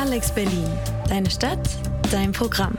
Alex Berlin. Deine Stadt, dein Programm.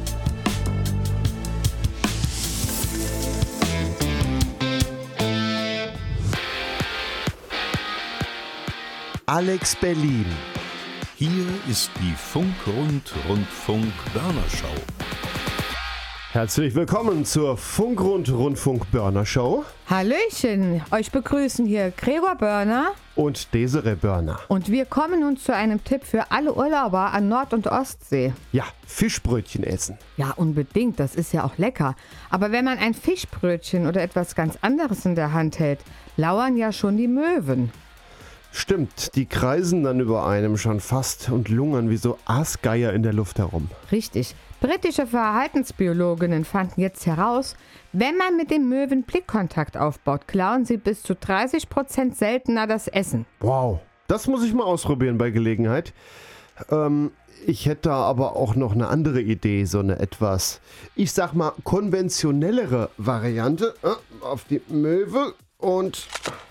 Alex Berlin. Hier ist die Funk-Rund-Rundfunk-Börner-Show. Herzlich willkommen zur Funk-Rund-Rundfunk-Börner-Show. Hallöchen, euch begrüßen hier Gregor Börner Und Desiree Börner. und wir kommen nun zu einem Tipp für alle Urlauber an Nord- und Ostsee. Ja, Fischbrötchen essen. Ja, unbedingt, das ist ja auch lecker. Aber wenn man ein Fischbrötchen oder etwas ganz anderes in der Hand hält, lauern ja schon die Möwen. Stimmt, die kreisen dann über einem schon fast und lungern wie so Aasgeier in der Luft herum. Richtig. Britische Verhaltensbiologinnen fanden jetzt heraus, wenn man mit den Möwen Blickkontakt aufbaut, klauen sie bis zu 30% seltener das Essen. Wow, das muss ich mal ausprobieren bei Gelegenheit. Ich hätte da aber auch noch eine andere Idee, so eine etwas, ich sag mal, konventionellere Variante. Auf die Möwe und...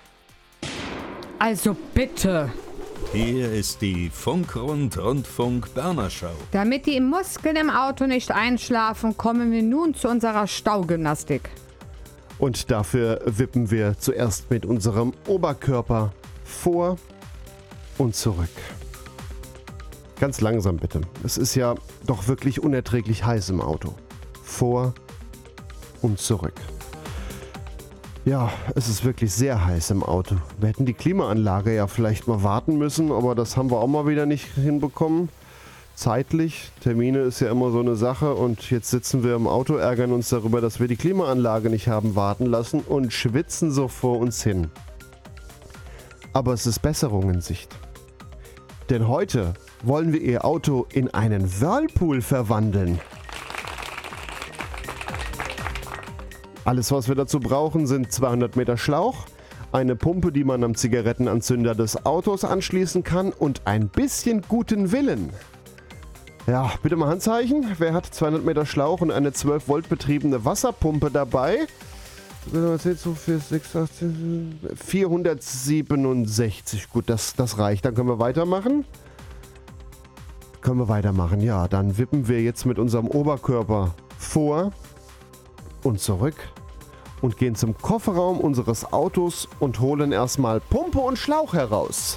Also bitte. Hier ist die Funk-Rund-Rundfunk-Börner-Show. Damit die Muskeln im Auto nicht einschlafen, kommen wir nun zu unserer Staugymnastik. Und dafür wippen wir zuerst mit unserem Oberkörper vor und zurück. Ganz langsam bitte. Es ist ja doch wirklich unerträglich heiß im Auto. Vor und zurück. Ja, es ist wirklich sehr heiß im Auto. Wir hätten die Klimaanlage ja vielleicht mal warten müssen, aber das haben wir auch mal wieder nicht hinbekommen. Zeitlich, Termine ist ja immer so eine Sache und jetzt sitzen wir im Auto, ärgern uns darüber, dass wir die Klimaanlage nicht haben warten lassen und schwitzen so vor uns hin. Aber es ist Besserung in Sicht. Denn heute wollen wir Ihr Auto in einen Whirlpool verwandeln. Alles, was wir dazu brauchen, sind 200 Meter Schlauch, eine Pumpe, die man am Zigarettenanzünder des Autos anschließen kann und ein bisschen guten Willen. Ja, bitte mal Handzeichen. Wer hat 200 Meter Schlauch und eine 12 Volt betriebene Wasserpumpe dabei? 467. Gut, das reicht. Dann können wir weitermachen. Ja, dann wippen wir jetzt mit unserem Oberkörper vor und zurück und gehen zum Kofferraum unseres Autos und holen erstmal Pumpe und Schlauch heraus.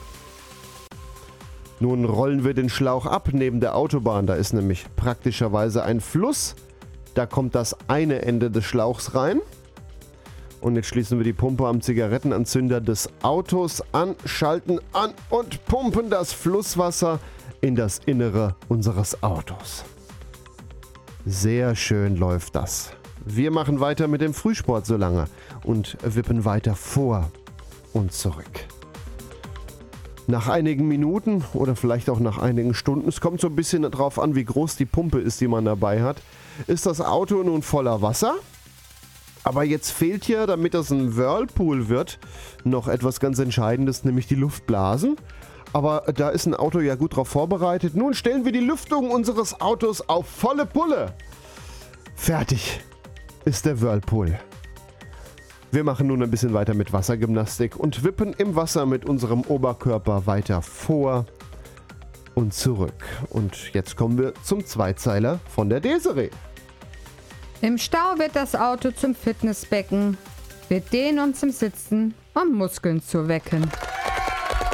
Nun rollen wir den Schlauch ab neben der Autobahn. Da ist nämlich praktischerweise ein Fluss. Da kommt das eine Ende des Schlauchs rein. Und jetzt schließen wir die Pumpe am Zigarettenanzünder des Autos an, schalten an und pumpen das Flusswasser in das Innere unseres Autos. Sehr schön läuft das. Wir machen weiter mit dem Frühsport so lange und wippen weiter vor und zurück. Nach einigen Minuten oder vielleicht auch nach einigen Stunden, es kommt so ein bisschen darauf an, wie groß die Pumpe ist, die man dabei hat, ist das Auto nun voller Wasser. Aber jetzt fehlt hier, damit das ein Whirlpool wird, noch etwas ganz Entscheidendes, nämlich die Luftblasen. Aber da ist ein Auto ja gut drauf vorbereitet. Nun stellen wir die Lüftung unseres Autos auf volle Pulle. Fertig ist der Whirlpool. Wir machen nun ein bisschen weiter mit Wassergymnastik und wippen im Wasser mit unserem Oberkörper weiter vor und zurück. Und jetzt kommen wir zum Zweizeiler von der Desiree. Im Stau wird das Auto zum Fitnessbecken. Wir dehnen uns im Sitzen, um Muskeln zu wecken.